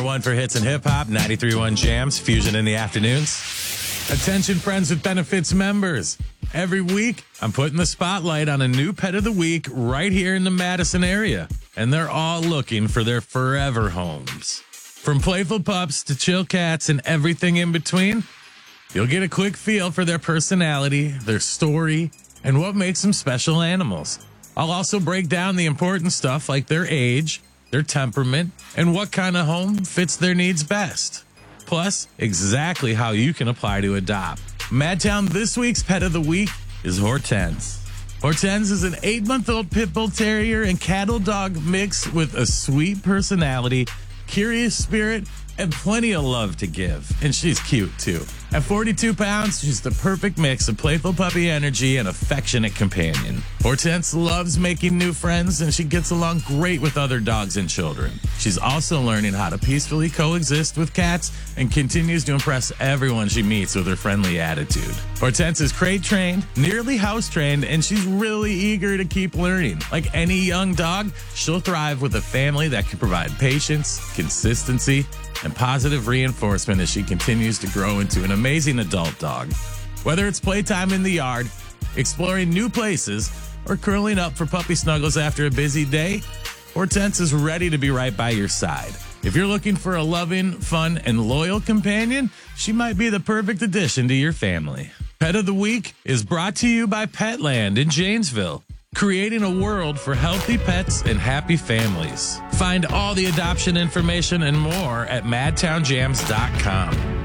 One for hits and hip hop, 93.1 Jams, Fusion in the afternoons. Attention Friends with Benefits members. Every week, I'm putting the spotlight on a new pet of the week right here in the Madison area. And they're all looking for their forever homes. From playful pups to chill cats and everything in between, you'll get a quick feel for their personality, their story, and what makes them special animals. I'll also break down the important stuff like their age, their temperament, and what kind of home fits their needs best. Plus, exactly how you can apply to adopt. Madtown this week's pet of the week is Hortense. Hortense is an 8-month-old pit bull terrier and cattle dog mix with a sweet personality, curious spirit, and plenty of love to give. And she's cute too. At 42 pounds, she's the perfect mix of playful puppy energy and affectionate companion. Hortense loves making new friends, and she gets along great with other dogs and children. She's also learning how to peacefully coexist with cats and continues to impress everyone she meets with her friendly attitude. Hortense is crate trained, nearly house trained, and she's really eager to keep learning. Like any young dog, she'll thrive with a family that can provide patience, consistency, and positive reinforcement as she continues to grow into an amazing adult dog. Whether it's playtime in the yard, exploring new places, or curling up for puppy snuggles after a busy day, Hortense is ready to be right by your side. If you're looking for a loving, fun, and loyal companion, she might be the perfect addition to your family. Pet of the Week is brought to you by Petland in Janesville, creating a world for healthy pets and happy families. Find all the adoption information and more at madtownjams.com.